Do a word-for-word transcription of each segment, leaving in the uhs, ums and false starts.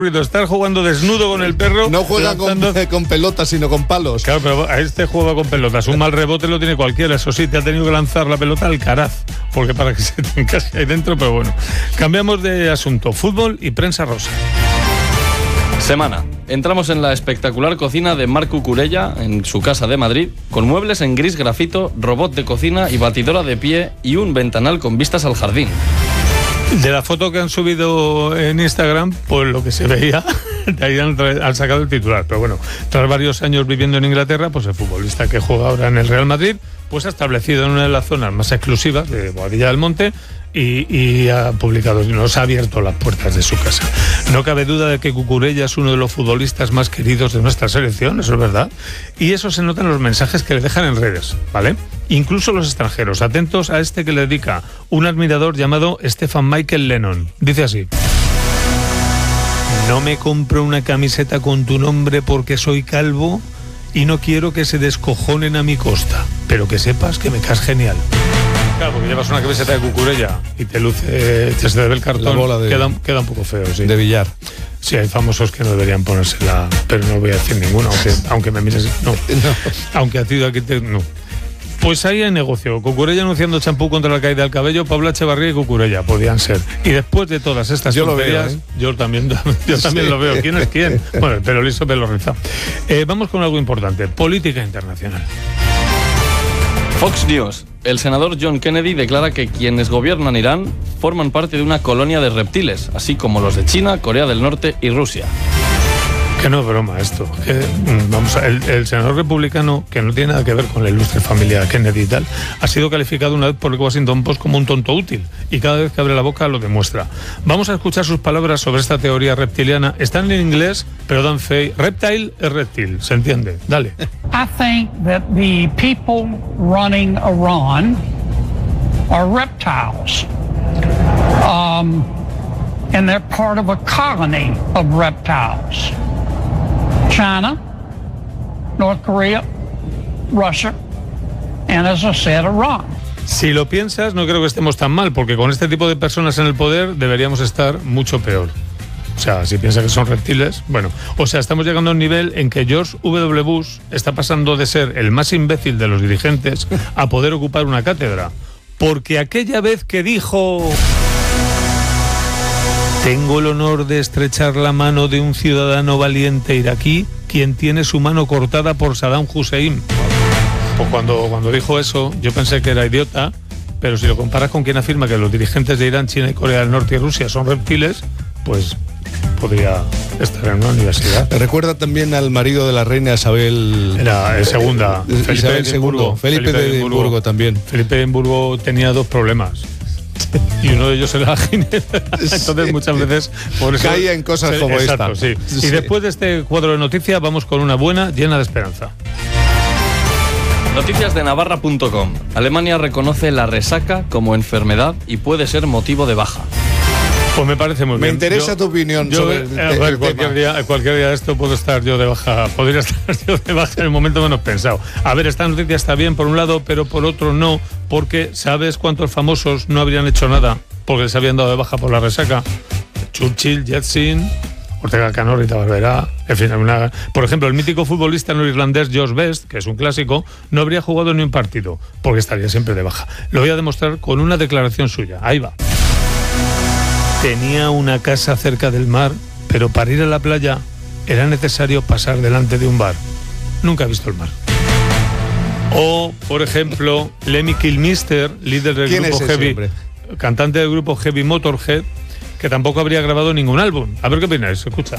Estar jugando desnudo con el perro. No juega lanzando... con, con pelotas, sino con palos. Claro, pero a este juega con pelotas. Un mal rebote lo tiene cualquiera. Eso sí, te ha tenido que lanzar la pelota al caraz, porque para que se te encasque ahí dentro, pero bueno. Cambiamos de asunto. Fútbol y prensa rosa. Semana. Entramos en la espectacular cocina de Marc Cucurella, en su casa de Madrid, con muebles en gris grafito, robot de cocina y batidora de pie y un ventanal con vistas al jardín. De la foto que han subido en Instagram, pues lo que se veía, de ahí han, han sacado el titular. Pero bueno, tras varios años viviendo en Inglaterra, pues el futbolista que juega ahora en el Real Madrid, pues ha establecido en una de las zonas más exclusivas de Boadilla del Monte y, y ha publicado, nos ha abierto las puertas de su casa. No cabe duda de que Cucurella es uno de los futbolistas más queridos de nuestra selección, eso es verdad, y eso se nota en los mensajes que le dejan en redes, ¿vale? Incluso los extranjeros, atentos a este que le dedica un admirador llamado Stefan Michael Lennon. Dice así: no me compro una camiseta con tu nombre porque soy calvo y no quiero que se descojonen a mi costa, pero que sepas que me caes genial. Claro, porque llevas una camiseta de Cucurella y te luce, te se ve el cartón, la bola de, queda, queda un poco feo, sí. De billar. Sí, hay famosos que no deberían ponérsela, pero no voy a decir ninguno, aunque, aunque me mires, no. no. Aunque a ti aquí te, no. Pues ahí hay negocio. Cucurella anunciando champú contra la caída del cabello, Pablo Echevarría y Cucurella podían ser. Y después de todas estas yo tonterías, lo veo, ¿eh? yo también, yo también sí. lo veo. ¿Quién es quién? Bueno, el pelo liso, pelo rizado. Eh, vamos con algo importante: política internacional. Fox News. El senador John Kennedy declara que quienes gobiernan Irán forman parte de una colonia de reptiles, así como los de China, Corea del Norte y Rusia. Que no es broma esto. Que, vamos a, el, el senador republicano, que no tiene nada que ver con la ilustre familia Kennedy y tal, ha sido calificado una vez por el Washington Post como un tonto útil, y cada vez que abre la boca lo demuestra. Vamos a escuchar sus palabras sobre esta teoría reptiliana. Están en inglés, pero dan fe. Reptile es reptil, ¿se entiende? Dale. I think that the people running Iran are reptiles. Um, and they're part of a colony of reptiles. China, North Korea, Russia, and as I said, Iran. Si lo piensas, no creo que estemos tan mal, porque con este tipo de personas en el poder deberíamos estar mucho peor. O sea, si piensas que son reptiles, bueno, o sea, estamos llegando a un nivel en que George W. Bush está pasando de ser el más imbécil de los dirigentes a poder ocupar una cátedra. Porque aquella vez que dijo: tengo el honor de estrechar la mano de un ciudadano valiente iraquí, quien tiene su mano cortada por Saddam Hussein. Pues cuando, cuando dijo eso, yo pensé que era idiota, pero si lo comparas con quien afirma que los dirigentes de Irán, China, Corea del Norte y Rusia son reptiles, pues podría estar en una universidad. Recuerda también al marido de la reina Isabel... Era eh, segunda, Felipe Isabel de Edimburgo. Felipe, Felipe de Edimburgo, Edimburgo también. Felipe de Edimburgo tenía dos problemas. Y uno de ellos era la Ginebra. Entonces sí. muchas veces por eso caía en cosas como exacto, esta. Sí. Sí. Y después de este cuadro de noticias vamos con una buena, llena de esperanza. Noticias de Navarra punto com. Alemania reconoce la resaca como enfermedad y puede ser motivo de baja. Pues me parece muy me bien. Me interesa yo, tu opinión yo, sobre eh, el, eh, el cualquier tema. día, cualquier día de esto puedo estar yo de baja, podría estar yo de baja en el momento menos pensado. A ver, esta noticia está bien por un lado, pero por otro no, porque ¿sabes cuántos famosos no habrían hecho nada porque les habían dado de baja por la resaca? Churchill, Yeltsin, Ortega Cano, Rita Barberá, en fin, una... por ejemplo, el mítico futbolista neoirlandés George Best, que es un clásico, no habría jugado ni un partido porque estaría siempre de baja. Lo voy a demostrar con una declaración suya. Ahí va. Tenía una casa cerca del mar, pero para ir a la playa era necesario pasar delante de un bar. Nunca he visto el mar. O, por ejemplo, Lemmy Kilmister, líder del ¿Quién grupo es ese Heavy, hombre? cantante del grupo Heavy Motorhead, que tampoco habría grabado ningún álbum. A ver qué opináis, escucha.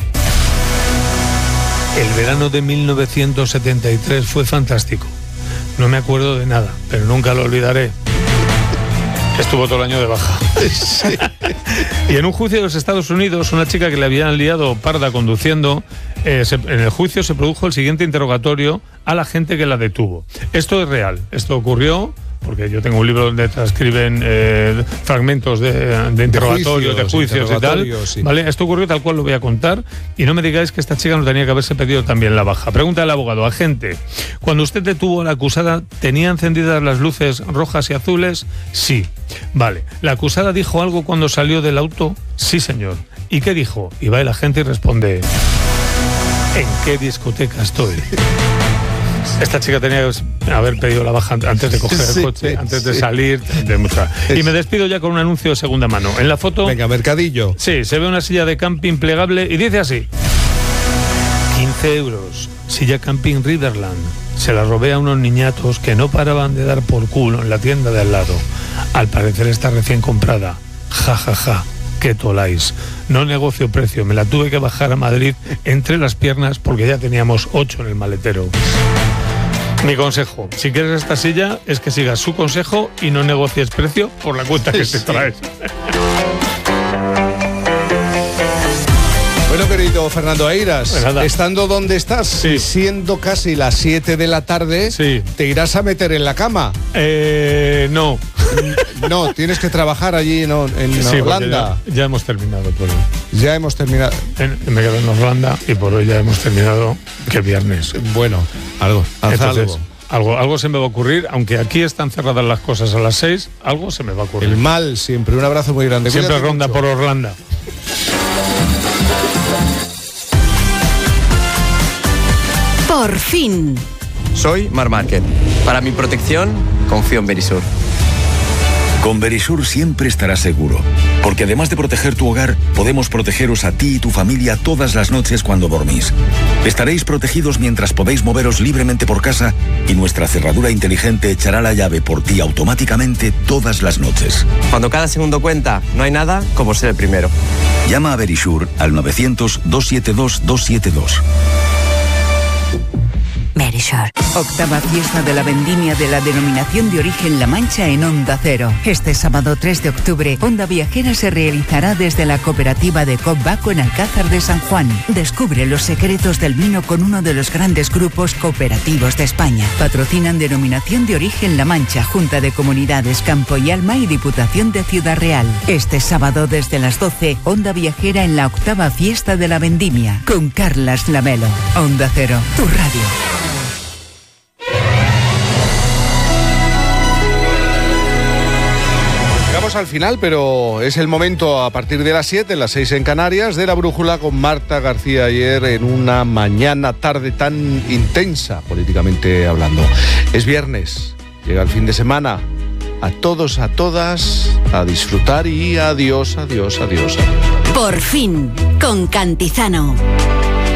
El verano de mil novecientos setenta y tres fue fantástico. No me acuerdo de nada, pero nunca lo olvidaré. Estuvo todo el año de baja. Sí. Y en un juicio de los Estados Unidos, una chica que le habían liado parda conduciendo, eh, se, en el juicio se produjo el siguiente interrogatorio a la gente que la detuvo. Esto es real, esto ocurrió porque yo tengo un libro donde transcriben eh, fragmentos de, de interrogatorios, de juicios, de juicios y tal, sí. ¿Vale? Esto ocurrió tal cual lo voy a contar y no me digáis que esta chica no tenía que haberse pedido también la baja. Pregunta al abogado: agente, cuando usted detuvo a la acusada, ¿tenía encendidas las luces rojas y azules? Sí. Vale. ¿La acusada dijo algo cuando salió del auto? Sí, señor. ¿Y qué dijo? Y va el agente y responde: ¿en qué discoteca estoy? Esta chica tenía que haber pedido la baja antes de coger sí, el coche, sí, antes de sí. salir, de mucha. Y me despido ya con un anuncio de segunda mano. En la foto... Venga, mercadillo. Sí, se ve una silla de camping plegable y dice así: quince euros, silla camping Riverland. Se la robé a unos niñatos que no paraban de dar por culo en la tienda de al lado. Al parecer está recién comprada. Ja, ja, ja. ¿Qué toláis? No negocio precio, me la tuve que bajar a Madrid entre las piernas porque ya teníamos ocho en el maletero. Mi consejo, si quieres esta silla, es que sigas su consejo y no negocies precio por la cuenta que Sí. te traes. Bueno, querido Fernando Eiras, Pues nada. estando donde estás, Sí. siendo casi las siete de la tarde, Sí. ¿te irás a meter en la cama? Eh, no. No, tienes que trabajar allí no, en Sí, porque Orlando. Ya, ya hemos terminado por hoy. Ya hemos terminado. En- me quedo en Orlando y por hoy ya hemos terminado, que viernes. Bueno, algo, haz Entonces, algo. algo, algo se me va a ocurrir, aunque aquí están cerradas las cosas a las seis, algo se me va a ocurrir. El mal siempre. Un abrazo muy grande. Siempre Cuídate ronda mucho. por Orlando. Por fin. Soy Mar Márquez. Para mi protección, confío en Verisur. Con Verisur siempre estarás seguro, porque además de proteger tu hogar, podemos protegeros a ti y tu familia todas las noches cuando dormís. Estaréis protegidos mientras podéis moveros libremente por casa y nuestra cerradura inteligente echará la llave por ti automáticamente todas las noches. Cuando cada segundo cuenta, no hay nada como ser el primero. Llama a Verisur al novecientos, doscientos setenta y dos, doscientos setenta y dos. Verisur. Octava fiesta de la vendimia de la denominación de origen La Mancha en Onda Cero. Este sábado tres de octubre, Onda Viajera se realizará desde la cooperativa de Cop Baco en Alcázar de San Juan. Descubre los secretos del vino con uno de los grandes grupos cooperativos de España. Patrocinan denominación de origen La Mancha, Junta de Comunidades Campo y Alma y Diputación de Ciudad Real. Este sábado desde las doce, Onda Viajera en la octava fiesta de la vendimia con Carlas Lamelo. Onda Cero, tu radio. Llegamos al final, pero es el momento a partir de las siete, las seis en Canarias, de la brújula con Marta García ayer en una mañana, tarde tan intensa, políticamente hablando. Es viernes, llega el fin de semana. A todos, a todas, a disfrutar y adiós, adiós, adiós, adiós. Por fin, con Cantizano.